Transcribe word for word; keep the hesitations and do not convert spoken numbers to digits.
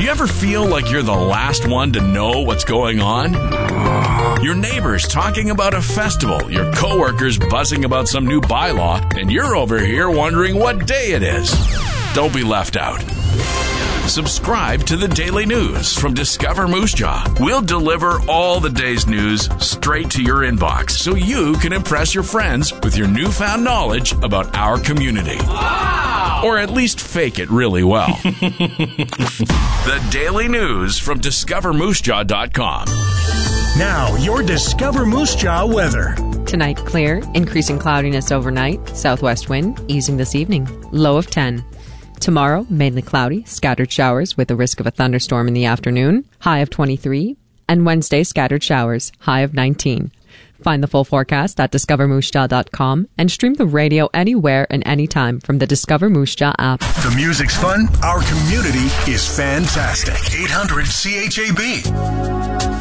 you ever feel like you're the last one to know what's going on? Your neighbors talking about a festival, your coworkers buzzing about some new bylaw, and you're over here wondering what day it is. Don't be left out. Subscribe to the Daily News from Discover Moose Jaw. We'll deliver all the day's news straight to your inbox so you can impress your friends with your newfound knowledge about our community. Wow! Or at least fake it really well. The Daily News from discover moose jaw dot com. Now, your Discover Moose Jaw weather. Tonight, clear, increasing cloudiness overnight, southwest wind easing this evening, low of ten. Tomorrow, mainly cloudy, scattered showers with a risk of a thunderstorm in the afternoon, high of twenty-three. And Wednesday, scattered showers, high of nineteen. Find the full forecast at discover moose jaw dot com and stream the radio anywhere and anytime from the Discover Moose Jaw app. The music's fun. Our community is fantastic. eight hundred C H A B.